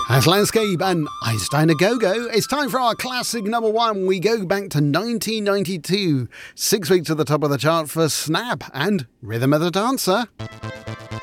That's Landscape and Einstein A Go-Go. It's time for our classic number one. We go back to 1992. 6 weeks to the top of the chart for Snap and Rhythm of the Dancer.